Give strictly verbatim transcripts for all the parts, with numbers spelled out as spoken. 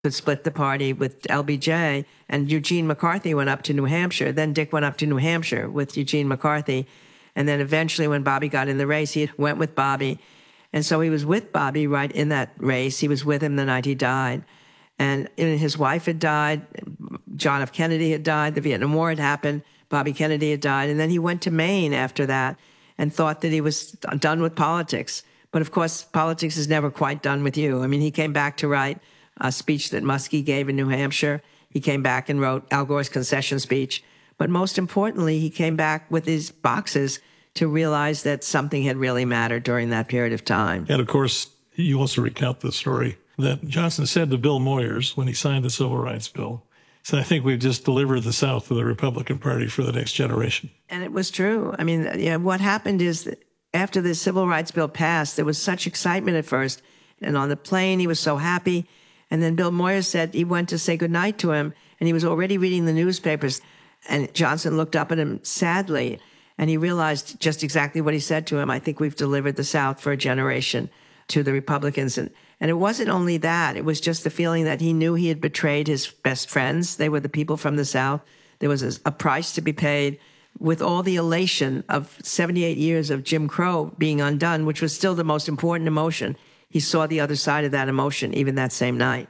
could split the party with L B J, and Eugene McCarthy went up to New Hampshire. Then Dick went up to New Hampshire with Eugene McCarthy. And then eventually when Bobby got in the race, he went with Bobby. And so he was with Bobby right in that race. He was with him the night he died. And his wife had died. John F. Kennedy had died. The Vietnam War had happened. Bobby Kennedy had died. And then he went to Maine after that and thought that he was done with politics. But of course, politics is never quite done with you. I mean, he came back to write a speech that Muskie gave in New Hampshire. He came back and wrote Al Gore's concession speech. But most importantly, he came back with his boxes to realize that something had really mattered during that period of time. And of course, you also recount the story that Johnson said to Bill Moyers when he signed the Civil Rights Bill. He said, I think we've just delivered the South to the Republican Party for the next generation. And it was true. I mean, yeah, what happened is that after the Civil Rights Bill passed, there was such excitement at first. And on the plane, he was so happy. And then Bill Moyers said he went to say goodnight to him, and he was already reading the newspapers. And Johnson looked up at him sadly, and he realized just exactly what he said to him. I think we've delivered the South for a generation to the Republicans. And, and it wasn't only that. It was just the feeling that he knew he had betrayed his best friends. They were the people from the South. There was a, a price to be paid with all the elation of seventy-eight years of Jim Crow being undone, which was still the most important emotion. He saw the other side of that emotion even that same night.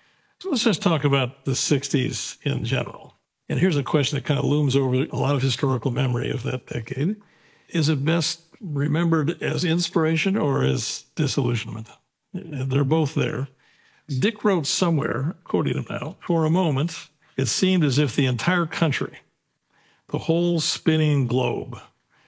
So let's just talk about the sixties in general. And here's a question that kind of looms over a lot of historical memory of that decade. Is it best remembered as inspiration or as disillusionment? They're both there. Dick wrote somewhere, quoting him now, for a moment, it seemed as if the entire country, the whole spinning globe,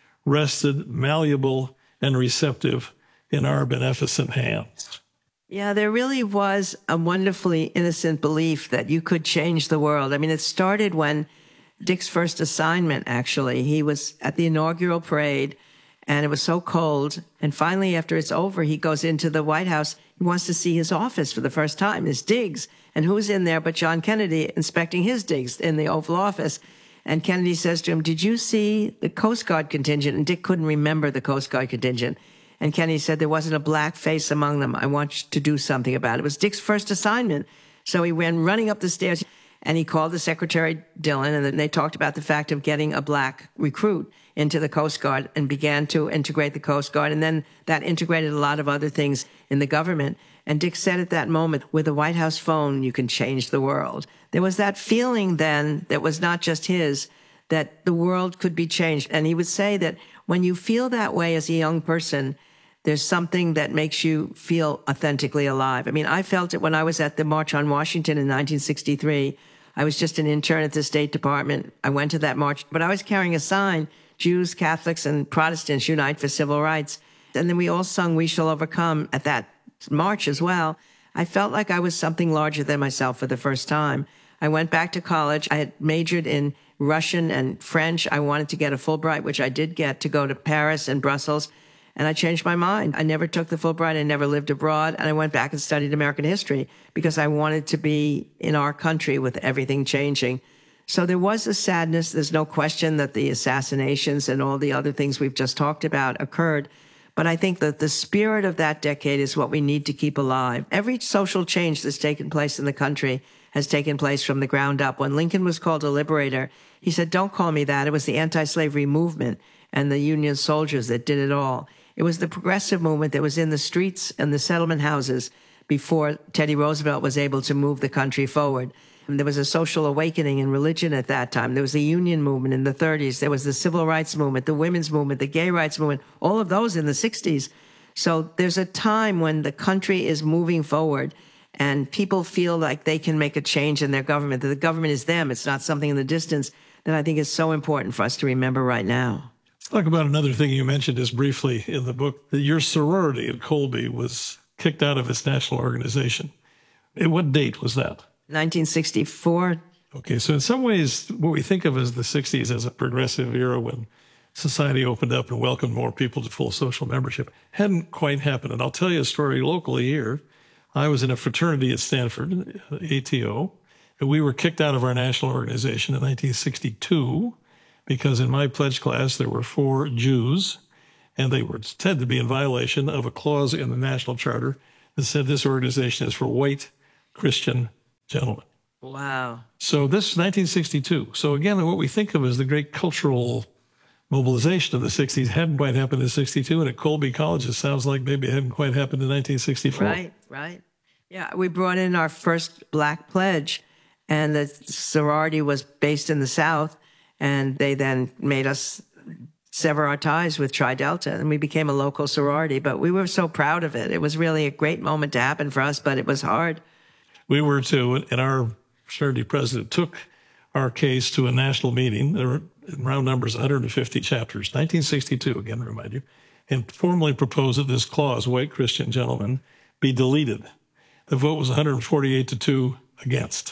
rested malleable and receptive in our beneficent hands. Yeah, there really was a wonderfully innocent belief that you could change the world. I mean, it started when Dick's first assignment, actually. He was at the inaugural parade, and it was so cold. And finally, after it's over, he goes into the White House. He wants to see his office for the first time, his digs. And who's in there but John Kennedy inspecting his digs in the Oval Office? And Kennedy says to him, did you see the Coast Guard contingent? And Dick couldn't remember the Coast Guard contingent. And Kennedy said, there wasn't a black face among them. I want you to do something about it. It was Dick's first assignment. So he ran running up the stairs, and he called the Secretary Dillon, and then they talked about the fact of getting a black recruit into the Coast Guard and began to integrate the Coast Guard. And then that integrated a lot of other things in the government. And Dick said at that moment, with a White House phone, you can change the world. There was that feeling then that was not just his, that the world could be changed. And he would say that when you feel that way as a young person, there's something that makes you feel authentically alive. I mean, I felt it when I was at the March on Washington in nineteen sixty-three. I was just an intern at the State Department. I went to that march, but I was carrying a sign, Jews, Catholics, and Protestants unite for civil rights. And then we all sung We Shall Overcome at that march as well. I felt like I was something larger than myself for the first time. I went back to college. I had majored in Russian and French. I wanted to get a Fulbright, which I did get, to go to Paris and Brussels. And I changed my mind. I never took the Fulbright. I never lived abroad. And I went back and studied American history because I wanted to be in our country with everything changing. So there was a sadness. There's no question that the assassinations and all the other things we've just talked about occurred. But I think that the spirit of that decade is what we need to keep alive. Every social change that's taken place in the country has taken place from the ground up. When Lincoln was called a liberator, he said, don't call me that. It was the anti-slavery movement and the Union soldiers that did it all. It was the progressive movement that was in the streets and the settlement houses before Teddy Roosevelt was able to move the country forward. And there was a social awakening in religion at that time. There was the union movement in the thirties. There was the civil rights movement, the women's movement, the gay rights movement, all of those in the sixties. So there's a time when the country is moving forward and people feel like they can make a change in their government, that the government is them. It's not something in the distance that I think is so important for us to remember right now. Talk about another thing you mentioned just briefly in the book, that your sorority at Colby was kicked out of its national organization. And what date was that? nineteen sixty-four. Okay, so in some ways, what we think of as the sixties as a progressive era when society opened up and welcomed more people to full social membership hadn't quite happened. And I'll tell you a story locally here. I was in a fraternity at Stanford, A T O, and we were kicked out of our national organization in nineteen sixty-two. Because in my pledge class, there were four Jews, and they were said to be in violation of a clause in the national charter that said this organization is for white Christian gentlemen. Wow. So this is nineteen sixty-two. So again, what we think of as the great cultural mobilization of the sixties hadn't quite happened in sixty-two, and at Colby College, it sounds like maybe it hadn't quite happened in nineteen sixty-four. Right, right. Yeah, we brought in our first Black pledge, and the sorority was based in the South, and they then made us sever our ties with Tri Delta, and we became a local sorority. But we were so proud of it. It was really a great moment to happen for us, but it was hard. We were too, and our fraternity president took our case to a national meeting. There were, in round numbers, one hundred fifty chapters, nineteen sixty-two, again, to remind you, and formally proposed that this clause, white Christian gentlemen, be deleted. The vote was one hundred forty-eight to two against.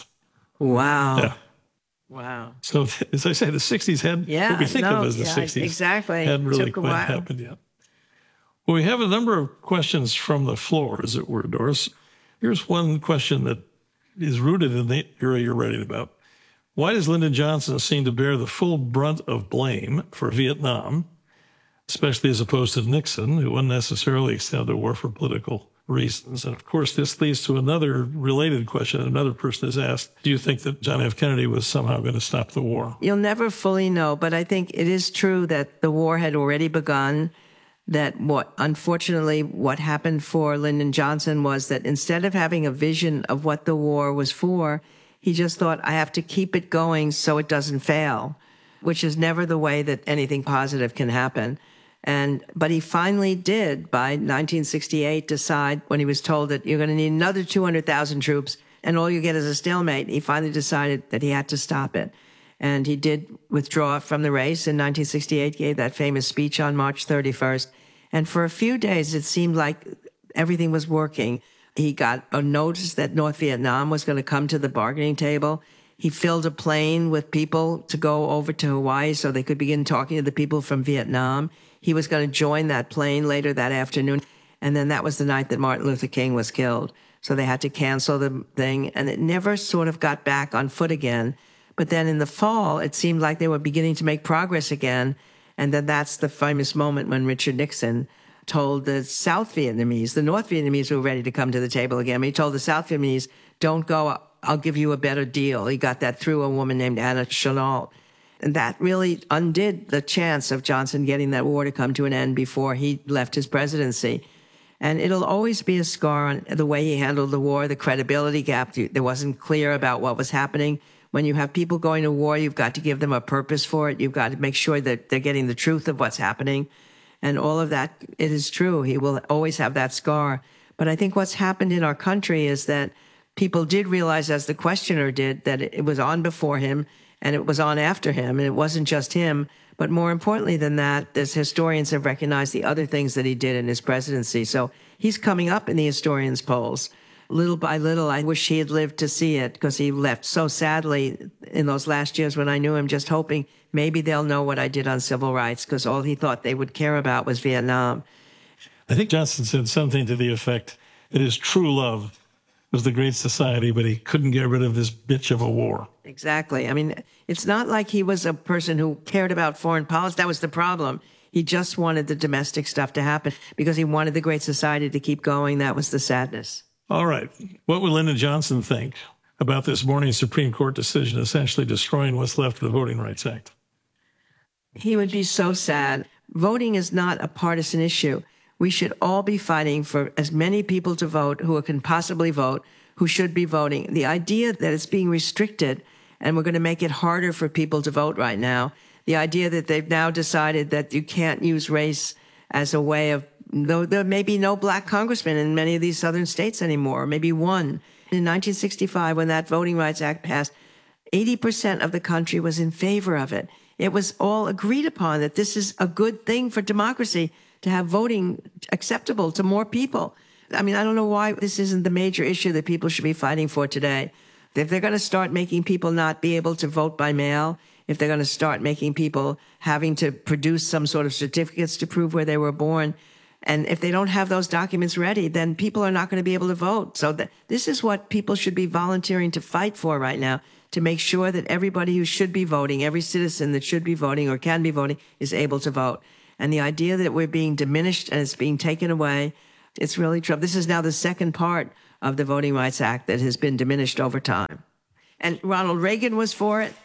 Wow. Yeah. Wow. So, as I say, the sixties had yeah, what we think no, of as the yeah, sixties. Exactly. Hadn't really Took a quite while. happened yet. Well, we have a number of questions from the floor, as it were, Doris. Here's one question that is rooted in the era you're writing about. Why does Lyndon Johnson seem to bear the full brunt of blame for Vietnam, especially as opposed to Nixon, who unnecessarily extended the war for political reasons? And of course, this leads to another related question. Another person has asked, do you think that John F. Kennedy was somehow going to stop the war? You'll never fully know, but I think it is true that the war had already begun. That what, unfortunately, what happened for Lyndon Johnson was that instead of having a vision of what the war was for, he just thought, I have to keep it going so it doesn't fail, which is never the way that anything positive can happen. And, but he finally did, by nineteen sixty-eight, decide, when he was told that you're going to need another two hundred thousand troops and all you get is a stalemate, he finally decided that he had to stop it. And he did withdraw from the race in nineteen sixty-eight, gave that famous speech on March thirty-first. And for a few days, it seemed like everything was working. He got a notice that North Vietnam was going to come to the bargaining table. He filled a plane with people to go over to Hawaii so they could begin talking to the people from Vietnam. He was going to join that plane later that afternoon. And then that was the night that Martin Luther King was killed. So they had to cancel the thing. And it never sort of got back on foot again. But then in the fall, it seemed like they were beginning to make progress again. And then that's the famous moment when Richard Nixon told the South Vietnamese, the North Vietnamese were ready to come to the table again. He told the South Vietnamese, don't go, I'll give you a better deal. He got that through a woman named Anna Chennault. And that really undid the chance of Johnson getting that war to come to an end before he left his presidency. And it'll always be a scar on the way he handled the war, the credibility gap. There wasn't clear about what was happening. When you have people going to war, you've got to give them a purpose for it. You've got to make sure that they're getting the truth of what's happening. And all of that, it is true. He will always have that scar. But I think what's happened in our country is that people did realize, as the questioner did, that it was on before him and it was on after him. And it wasn't just him. But more importantly than that, as historians have recognized the other things that he did in his presidency. So he's coming up in the historians' polls. Little by little, I wish he had lived to see it, because he left so sadly in those last years when I knew him, just hoping maybe they'll know what I did on civil rights, because all he thought they would care about was Vietnam. I think Johnson said something to the effect that his true love was the Great Society, but he couldn't get rid of this bitch of a war. Exactly. I mean, it's not like he was a person who cared about foreign policy. That was the problem. He just wanted the domestic stuff to happen because he wanted the Great Society to keep going. That was the sadness. All right. What would Lyndon Johnson think about this morning's Supreme Court decision essentially destroying what's left of the Voting Rights Act? He would be so sad. Voting is not a partisan issue. We should all be fighting for as many people to vote who can possibly vote, who should be voting. The idea that it's being restricted and we're going to make it harder for people to vote right now, the idea that they've now decided that you can't use race as a way of, though there may be no black congressmen in many of these southern states anymore, or maybe one. In nineteen sixty-five, when that Voting Rights Act passed, eighty percent of the country was in favor of it. It was all agreed upon that this is a good thing for democracy to have voting acceptable to more people. I mean, I don't know why this isn't the major issue that people should be fighting for today. If they're going to start making people not be able to vote by mail, if they're going to start making people having to produce some sort of certificates to prove where they were born, and if they don't have those documents ready, then people are not going to be able to vote. So that, this is what people should be volunteering to fight for right now, to make sure that everybody who should be voting, every citizen that should be voting or can be voting, is able to vote. And the idea that we're being diminished and it's being taken away, it's really trouble. This is now the second part of the Voting Rights Act that has been diminished over time. And Ronald Reagan was for it.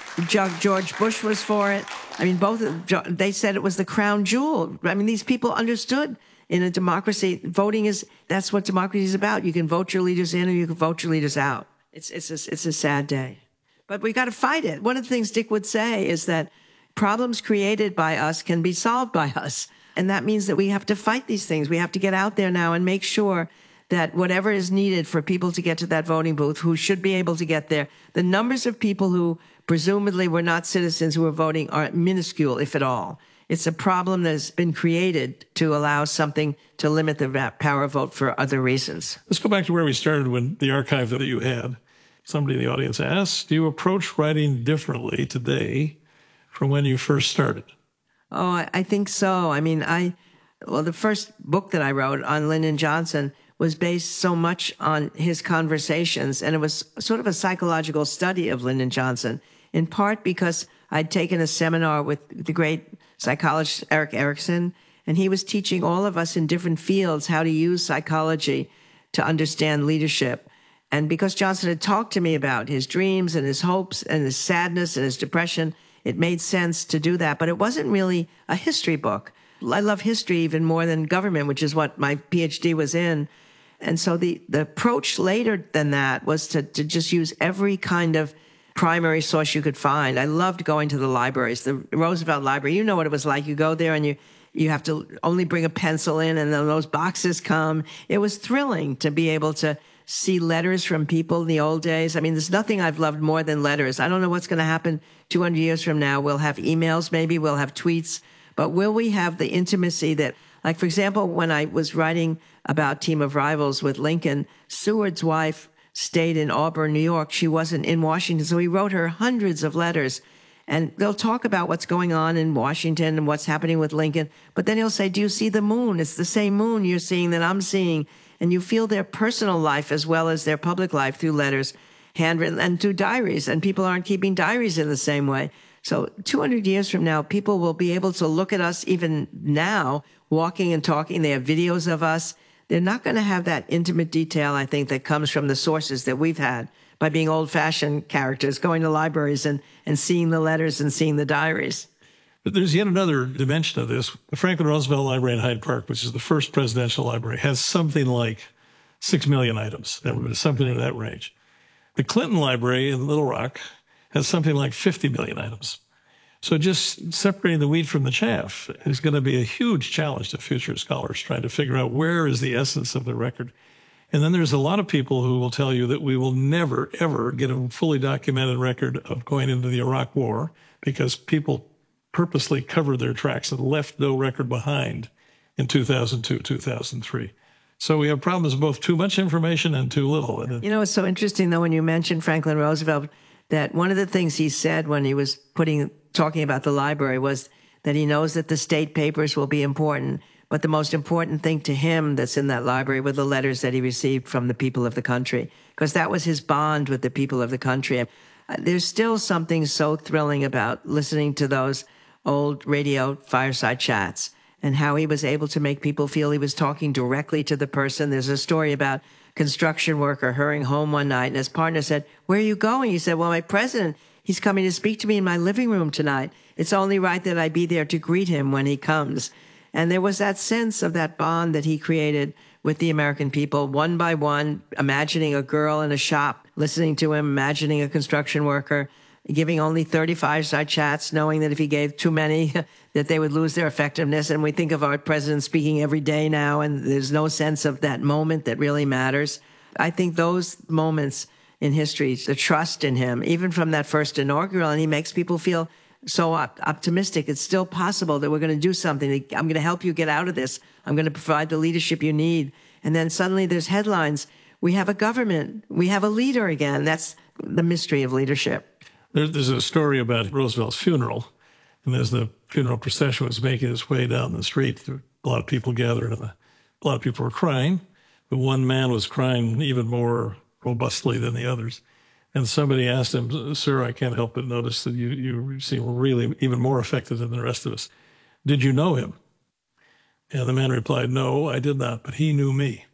George Bush was for it. I mean, both, they said it was the crown jewel. I mean, these people understood in a democracy, voting is, that's what democracy is about. You can vote your leaders in or you can vote your leaders out. It's, it's, a, it's a sad day. But we got to fight it. One of the things Dick would say is that problems created by us can be solved by us. And that means that we have to fight these things. We have to get out there now and make sure that whatever is needed for people to get to that voting booth, who should be able to get there, the numbers of people who presumably were not citizens who were voting are minuscule, if at all. It's a problem that has been created to allow something to limit the power of vote for other reasons. Let's go back to where we started when the archive that you had. Somebody in the audience asked, do you approach writing differently today from when you first started? Oh, I, I think so. I mean, I, well, the first book that I wrote on Lyndon Johnson was based so much on his conversations, and it was sort of a psychological study of Lyndon Johnson, in part because I'd taken a seminar with the great psychologist Erik Erikson, and he was teaching all of us in different fields how to use psychology to understand leadership. And because Johnson had talked to me about his dreams and his hopes and his sadness and his depression, it made sense to do that. But it wasn't really a history book. I love history even more than government, which is what my PhD was in. And so the, the approach later than that was to, to just use every kind of primary source you could find. I loved going to the libraries, the Roosevelt Library. You know what it was like. You go there and you, you have to only bring a pencil in, and then those boxes come. It was thrilling to be able to see letters from people in the old days. I mean, there's nothing I've loved more than letters. I don't know what's going to happen two hundred years from now. We'll have emails, maybe we'll have tweets, but will we have the intimacy that, like, for example, when I was writing about Team of Rivals with Lincoln, Seward's wife stayed in Auburn, New York. She wasn't in Washington, so he wrote her hundreds of letters. And they'll talk about what's going on in Washington and what's happening with Lincoln. But then he'll say, do you see the moon? It's the same moon you're seeing that I'm seeing. And you feel their personal life as well as their public life through letters, handwritten, and through diaries. And people aren't keeping diaries in the same way. So two hundred years from now, people will be able to look at us even now, walking and talking. They have videos of us. They're not going to have that intimate detail, I think, that comes from the sources that we've had by being old-fashioned characters, going to libraries and, and seeing the letters and seeing the diaries. But there's yet another dimension of this. The Franklin Roosevelt Library in Hyde Park, which is the first presidential library, has something like six million items, something in that range. The Clinton Library in Little Rock has something like fifty million items. So just separating the wheat from the chaff is going to be a huge challenge to future scholars trying to figure out where is the essence of the record. And then there's a lot of people who will tell you that we will never, ever get a fully documented record of going into the Iraq War because people purposely covered their tracks and left no record behind in two thousand two, two thousand three. So we have problems with both too much information and too little. You know, it's so interesting, though, when you mentioned Franklin Roosevelt, that one of the things he said when he was putting, talking about the library was that he knows that the state papers will be important, but the most important thing to him that's in that library were the letters that he received from the people of the country, because that was his bond with the people of the country. There's still something so thrilling about listening to those old radio fireside chats and how he was able to make people feel he was talking directly to the person. There's a story about a construction worker hurrying home one night, and his partner said, "Where are you going?" He said, "Well, my president, he's coming to speak to me in my living room tonight. It's only right that I be there to greet him when he comes." And there was that sense of that bond that he created with the American people, one by one, imagining a girl in a shop, listening to him, imagining a construction worker, giving only thirty fireside chats, knowing that if he gave too many, that they would lose their effectiveness. And we think of our president speaking every day now, and there's no sense of that moment that really matters. I think those moments in history, the trust in him, even from that first inaugural, and he makes people feel so op- optimistic. It's still possible that we're going to do something. I'm going to help you get out of this. I'm going to provide the leadership you need. And then suddenly there's headlines. We have a government. We have a leader again. That's the mystery of leadership. There's a story about Roosevelt's funeral. And as the funeral procession was making its way down the street, there were a lot of people gathered, and a lot of people were crying. But one man was crying even more robustly than the others. And somebody asked him, "Sir, I can't help but notice that you, you seem really even more affected than the rest of us. Did you know him?" And the man replied, "No, I did not, but he knew me."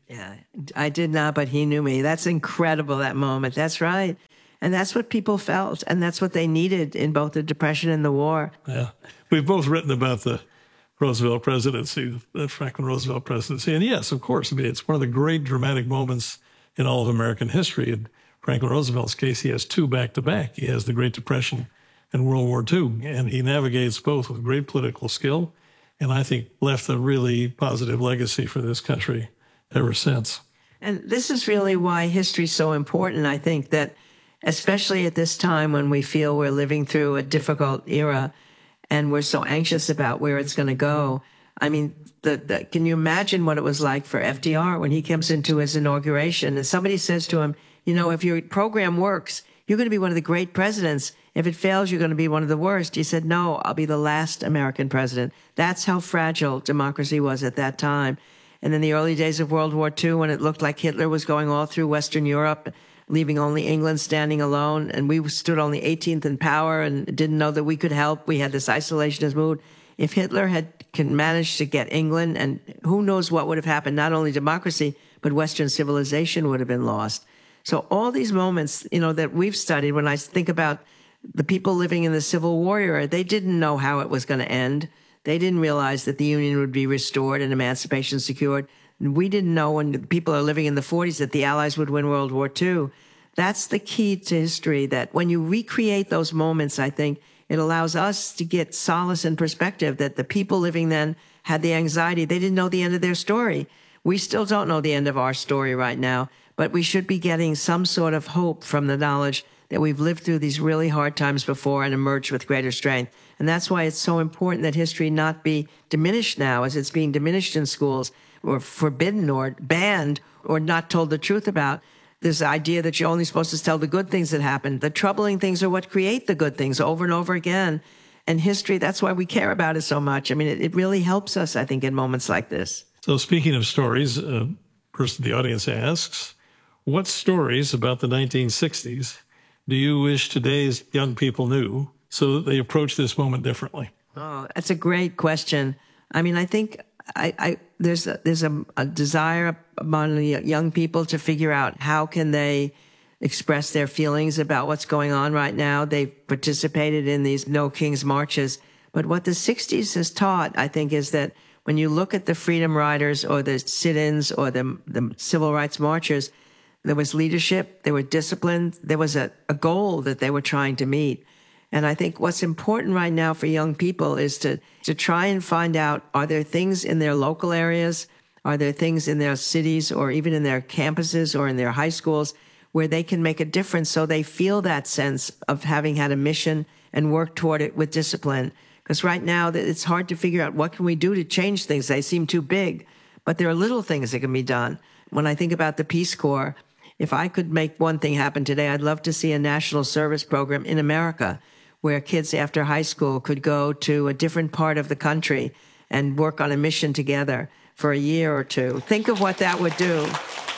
Yeah, I did not, but he knew me. That's incredible, that moment. That's right. And that's what people felt, and that's what they needed in both the Depression and the war. Yeah. We've both written about the Roosevelt presidency, the Franklin Roosevelt presidency. And yes, of course, I mean, it's one of the great dramatic moments in all of American history. In Franklin Roosevelt's case, he has two back-to-back. He has the Great Depression and World War Two, and he navigates both with great political skill, and I think left a really positive legacy for this country ever since. And this is really why history is so important. I think that especially at this time when we feel we're living through a difficult era and we're so anxious about where it's going to go. I mean, the, the, can you imagine what it was like for F D R when he comes into his inauguration and somebody says to him, you know, if your program works, you're going to be one of the great presidents. If it fails, you're going to be one of the worst. He said, no, I'll be the last American president. That's how fragile democracy was at that time. And in the early days of World War Two, when it looked like Hitler was going all through Western Europe, leaving only England standing alone, and we stood only eighteenth in power and didn't know that we could help. We had this isolationist mood. If Hitler had can managed to get England, and who knows what would have happened, not only democracy, but Western civilization would have been lost. So all these moments, you know, that we've studied, when I think about the people living in the Civil War era, they didn't know how it was going to end. They didn't realize that the Union would be restored and emancipation secured. We didn't know when people are living in the forties that the Allies would win World War Two. That's the key to history, that when you recreate those moments, I think it allows us to get solace and perspective that the people living then had the anxiety. They didn't know the end of their story. We still don't know the end of our story right now, but we should be getting some sort of hope from the knowledge that we've lived through these really hard times before and emerged with greater strength. And that's why it's so important that history not be diminished now as it's being diminished in schools, or forbidden or banned or not told the truth about. This idea that you're only supposed to tell the good things that happened. The troubling things are what create the good things over and over again. And history, that's why we care about it so much. I mean, it, it really helps us, I think, in moments like this. So speaking of stories, a person in the audience asks, what stories about the nineteen sixties do you wish today's young people knew so that they approach this moment differently? Oh, that's a great question. I mean, I think I, I there's a, there's a, a desire among the young people to figure out how can they express their feelings about what's going on right now. They've participated in these No King's marches. But what the sixties has taught, I think, is that when you look at the freedom riders or the sit-ins or the, the civil rights marchers, there was leadership, there were discipline, there was a, a goal that they were trying to meet. And I think what's important right now for young people is to, to try and find out, are there things in their local areas, are there things in their cities or even in their campuses or in their high schools where they can make a difference so they feel that sense of having had a mission and work toward it with discipline. Because right now it's hard to figure out what can we do to change things. They seem too big, but there are little things that can be done. When I think about the Peace Corps, if I could make one thing happen today, I'd love to see a national service program in America where kids after high school could go to a different part of the country and work on a mission together for a year or two. Think of what that would do.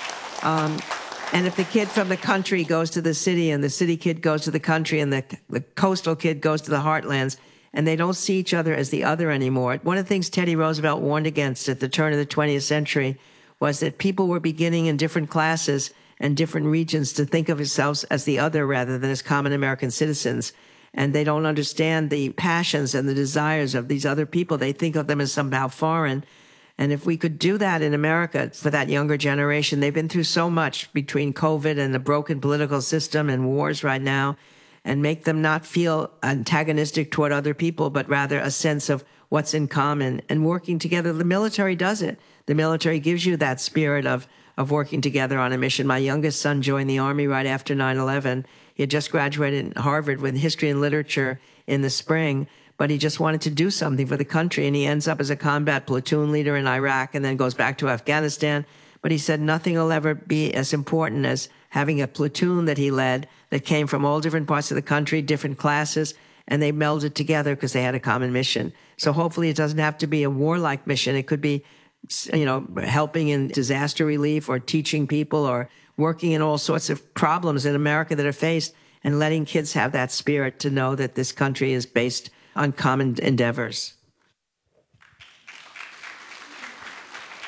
Um, and if the kid from the country goes to the city and the city kid goes to the country and the, the coastal kid goes to the heartlands, and they don't see each other as the other anymore. One of the things Teddy Roosevelt warned against at the turn of the twentieth century was that people were beginning in different classes and different regions to think of themselves as the other rather than as common American citizens. And they don't understand the passions and the desires of these other people. They think of them as somehow foreign. And if we could do that in America for that younger generation, they've been through so much between COVID and the broken political system and wars right now, and make them not feel antagonistic toward other people, but rather a sense of what's in common and working together. The military does it. The military gives you that spirit of, of working together on a mission. My youngest son joined the Army right after nine eleven. He had just graduated in Harvard with history and literature in the spring, but he just wanted to do something for the country, and he ends up as a combat platoon leader in Iraq and then goes back to Afghanistan. But he said nothing will ever be as important as having a platoon that he led that came from all different parts of the country, different classes, and they melded together because they had a common mission. So hopefully it doesn't have to be a warlike mission. It could be, you know, helping in disaster relief or teaching people or working in all sorts of problems in America that are faced, and letting kids have that spirit to know that this country is based on common endeavors.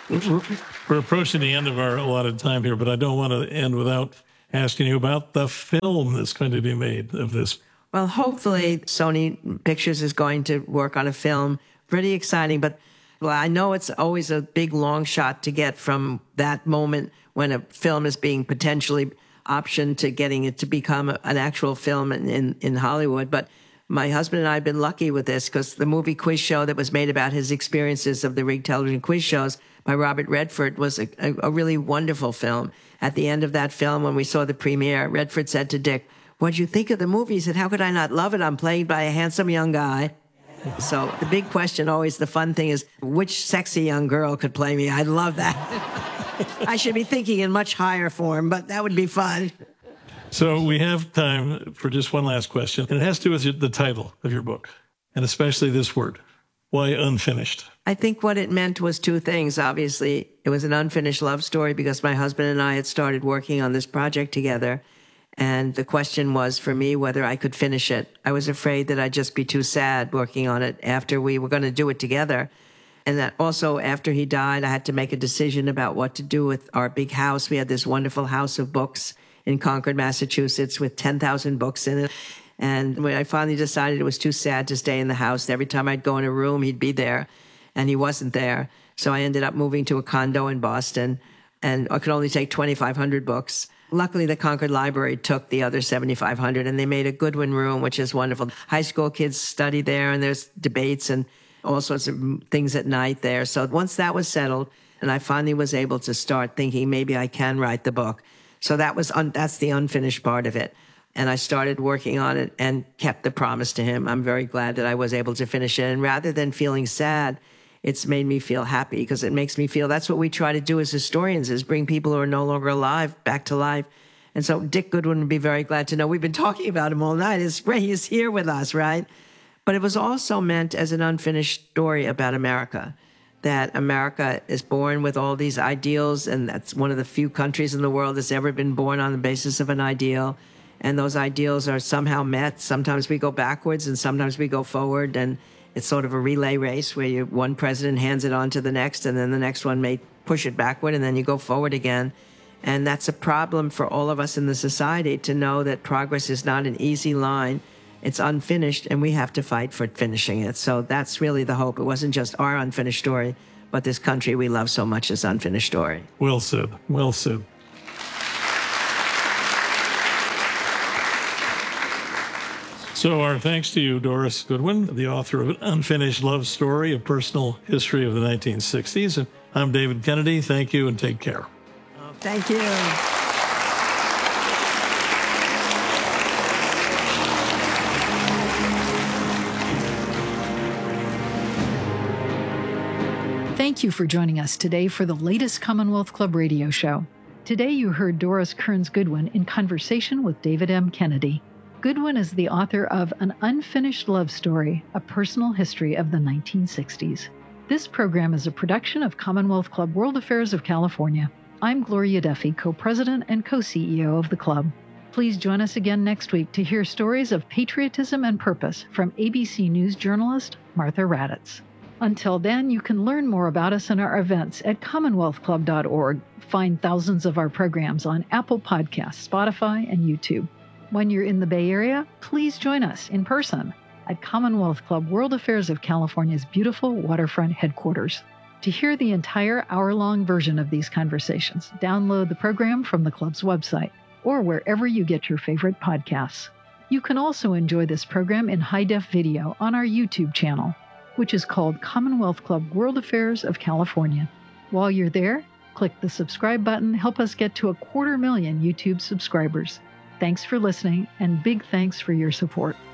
We're we're approaching the end of our allotted time here, but I don't want to end without asking you about the film that's going to be made of this. Well, hopefully Sony Pictures is going to work on a film. Pretty exciting, but well, I know it's always a big long shot to get from that moment when a film is being potentially optioned to getting it to become an actual film in, in, in Hollywood. But my husband and I have been lucky with this because the movie Quiz Show that was made about his experiences of the rigged television quiz shows by Robert Redford was a, a, a really wonderful film. At the end of that film, when we saw the premiere, Redford said to Dick, "What'd you think of the movie?" He said, "How could I not love it? I'm played by a handsome young guy." So the big question, always the fun thing, is which sexy young girl could play me? I'd love that. I should be thinking in much higher form, but that would be fun. So we have time for just one last question, and it has to do with the title of your book, and especially this word. Why unfinished? I think what it meant was two things. Obviously, it was an unfinished love story because my husband and I had started working on this project together. And the question was for me whether I could finish it. I was afraid that I'd just be too sad working on it after we were going to do it together. And that also after he died, I had to make a decision about what to do with our big house. We had this wonderful house of books in Concord, Massachusetts with ten thousand books in it. And when I finally decided it was too sad to stay in the house, every time I'd go in a room, he'd be there, and he wasn't there. So I ended up moving to a condo in Boston, and I could only take twenty-five hundred books. Luckily, the Concord Library took the other seventy-five hundred, and they made a Goodwin room, which is wonderful. High school kids study there, and there's debates and all sorts of things at night there. So once that was settled, and I finally was able to start thinking maybe I can write the book. So that was un- that's the unfinished part of it. And I started working on it and kept the promise to him. I'm very glad that I was able to finish it. And rather than feeling sad, it's made me feel happy because it makes me feel that's what we try to do as historians, is bring people who are no longer alive back to life. And so Dick Goodwin would be very glad to know. We've been talking about him all night. It's great he's here with us, right? But it was also meant as an unfinished story about America, that America is born with all these ideals, and that's one of the few countries in the world that's ever been born on the basis of an ideal. And those ideals are somehow met. Sometimes we go backwards and sometimes we go forward. And it's sort of a relay race where you, one president hands it on to the next, and then the next one may push it backward, and then you go forward again. And that's a problem for all of us in the society, to know that progress is not an easy line. It's unfinished, and we have to fight for finishing it. So that's really the hope. It wasn't just our unfinished story, but this country we love so much is unfinished story. Well said. Well said. So our thanks to you, Doris Goodwin, the author of An Unfinished Love Story, a personal history of the nineteen sixties. And I'm David Kennedy. Thank you and take care. Oh, thank you. Thank you for joining us today for the latest Commonwealth Club radio show. Today you heard Doris Kearns Goodwin in conversation with David M. Kennedy. Goodwin is the author of An Unfinished Love Story, a personal history of the nineteen sixties. This program is a production of Commonwealth Club World Affairs of California. I'm Gloria Duffy, co-president and co-C E O of the club. Please join us again next week to hear stories of patriotism and purpose from A B C News journalist Martha Raddatz. Until then, you can learn more about us and our events at commonwealth club dot org. Find thousands of our programs on Apple Podcasts, Spotify, and YouTube. When you're in the Bay Area, please join us in person at Commonwealth Club World Affairs of California's beautiful waterfront headquarters. To hear the entire hour-long version of these conversations, download the program from the club's website or wherever you get your favorite podcasts. You can also enjoy this program in high-def video on our YouTube channel, which is called Commonwealth Club World Affairs of California. While you're there, click the subscribe button. Help us get to a quarter million YouTube subscribers. Thanks for listening, and big thanks for your support.